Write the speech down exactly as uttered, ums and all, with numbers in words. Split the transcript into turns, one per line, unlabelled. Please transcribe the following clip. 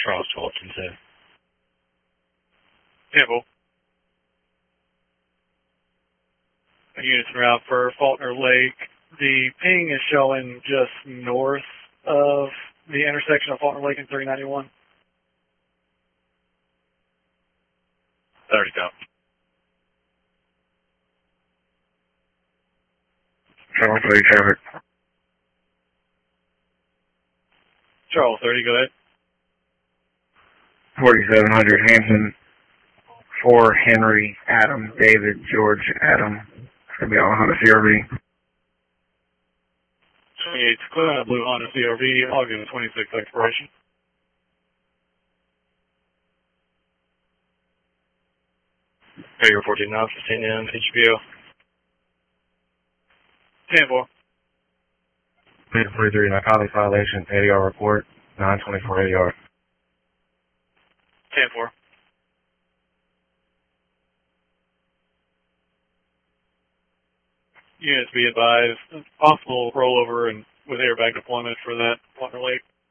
Charles twelve ten seven.
Temple. Units en route for Faulkner Lake. The ping is showing just north of the intersection of Faulkner Lake and three ninety-one.
thirty copy.
Charles thirty traffic.
Charles thirty, go ahead.
forty-seven hundred Hampton, four Henry, Adam, David, George, Adam. It's going to be all Honda C R V.
twenty-eight, clear on a blue Honda C R V, August twenty-six expiration.
Area fourteen nine fifteen M, H B O.
ten four.
Bid forty-three, narcotics violation, A D R report, nine twenty-four A D R.
ten four. Units be advised, possible rollover and with airbag deployment for that Faulkner Lake.